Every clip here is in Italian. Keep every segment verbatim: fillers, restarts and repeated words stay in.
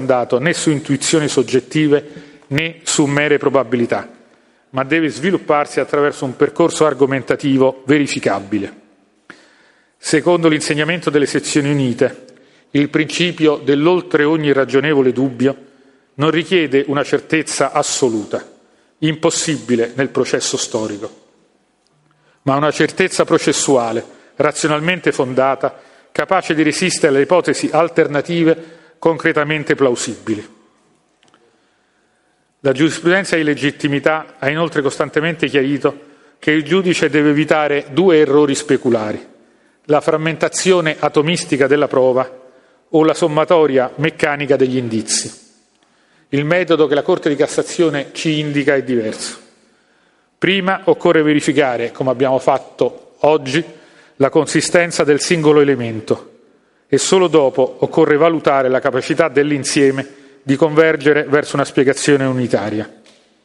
fondato né su intuizioni soggettive né su mere probabilità, ma deve svilupparsi attraverso un percorso argomentativo verificabile. Secondo l'insegnamento delle sezioni unite, il principio dell'oltre ogni ragionevole dubbio non richiede una certezza assoluta, impossibile nel processo storico, ma una certezza processuale, razionalmente fondata, capace di resistere alle ipotesi alternative concretamente plausibili. La giurisprudenza di legittimità ha inoltre costantemente chiarito che il giudice deve evitare due errori speculari: la frammentazione atomistica della prova o la sommatoria meccanica degli indizi. Il metodo che la Corte di Cassazione ci indica è diverso. Prima occorre verificare, come abbiamo fatto oggi, la consistenza del singolo elemento e solo dopo occorre valutare la capacità dell'insieme di convergere verso una spiegazione unitaria.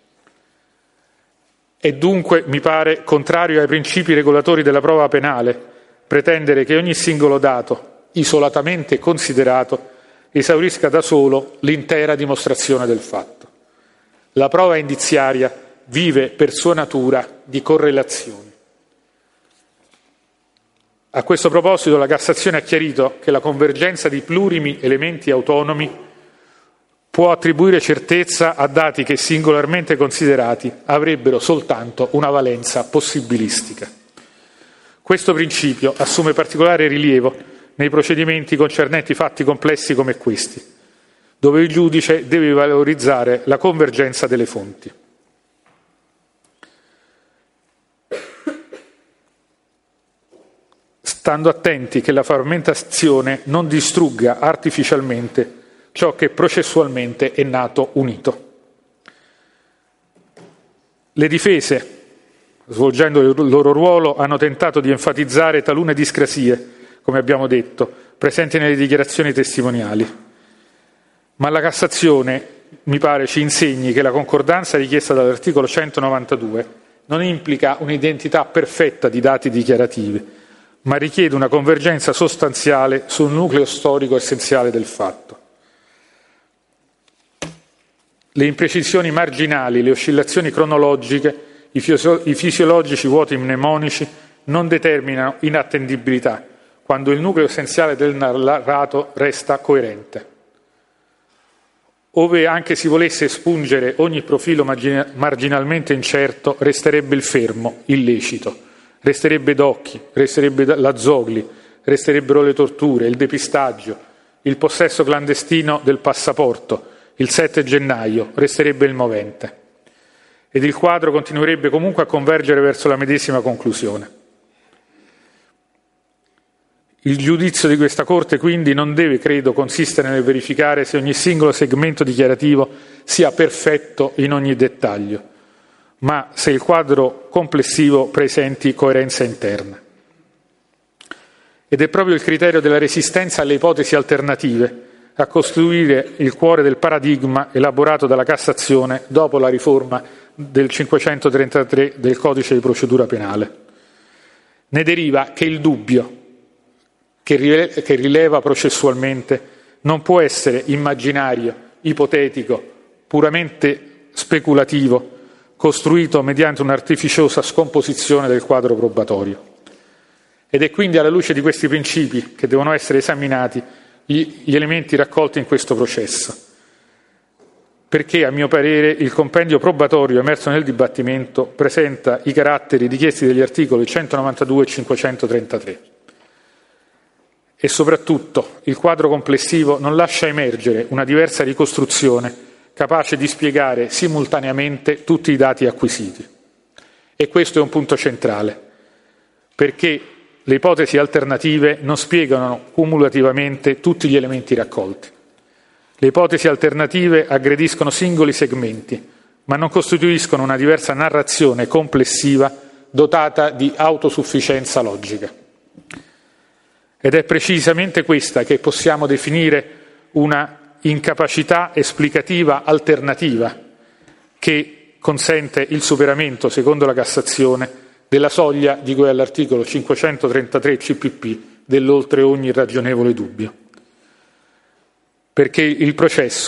È dunque, mi pare, contrario ai principi regolatori della prova penale pretendere che ogni singolo dato, isolatamente considerato, esaurisca da solo l'intera dimostrazione del fatto. La prova indiziaria vive per sua natura di correlazioni. A questo proposito la Cassazione ha chiarito che la convergenza di plurimi elementi autonomi può attribuire certezza a dati che singolarmente considerati avrebbero soltanto una valenza possibilistica. Questo principio assume particolare rilievo nei procedimenti concernenti fatti complessi come questi, dove il giudice deve valorizzare la convergenza delle fonti. Stando attenti che la frammentazione non distrugga artificialmente ciò che processualmente è nato unito. Le difese, svolgendo il loro ruolo, hanno tentato di enfatizzare talune discrasie, come abbiamo detto, presenti nelle dichiarazioni testimoniali. Ma la Cassazione, mi pare, ci insegni che la concordanza richiesta dall'articolo centonovantadue non implica un'identità perfetta di dati dichiarativi, ma richiede una convergenza sostanziale sul nucleo storico essenziale del fatto. Le imprecisioni marginali, le oscillazioni cronologiche, i, fisio- i fisiologici vuoti mnemonici non determinano inattendibilità quando il nucleo essenziale del narrato resta coerente. Ove anche si volesse espungere ogni profilo margin- marginalmente incerto, resterebbe il fermo, illecito, resterebbe Docchi, resterebbe Lazzogli, resterebbero le torture, il depistaggio, il possesso clandestino del passaporto, il sette gennaio, resterebbe il movente. Ed il quadro continuerebbe comunque a convergere verso la medesima conclusione. Il giudizio di questa Corte, quindi, non deve, credo, consistere nel verificare se ogni singolo segmento dichiarativo sia perfetto in ogni dettaglio, ma se il quadro complessivo presenti coerenza interna. Ed è proprio il criterio della resistenza alle ipotesi alternative a costruire il cuore del paradigma elaborato dalla Cassazione dopo la riforma del cinquecentotrentatré del Codice di procedura penale. Ne deriva che il dubbio che rileva processualmente non può essere immaginario, ipotetico, puramente speculativo, costruito mediante un'artificiosa scomposizione del quadro probatorio. Ed è quindi alla luce di questi principi che devono essere esaminati gli elementi raccolti in questo processo, perché a mio parere il compendio probatorio emerso nel dibattimento presenta i caratteri richiesti dagli articoli centonovantadue e cinquecentotrentatré. E soprattutto il quadro complessivo non lascia emergere una diversa ricostruzione capace di spiegare simultaneamente tutti i dati acquisiti. E questo è un punto centrale, perché le ipotesi alternative non spiegano cumulativamente tutti gli elementi raccolti. Le ipotesi alternative aggrediscono singoli segmenti, ma non costituiscono una diversa narrazione complessiva dotata di autosufficienza logica. Ed è precisamente questa che possiamo definire una incapacità esplicativa alternativa che consente il superamento, secondo la Cassazione, della soglia di cui all'articolo cinquecentotrentatré C P P dell'oltre ogni ragionevole dubbio. Perché il processo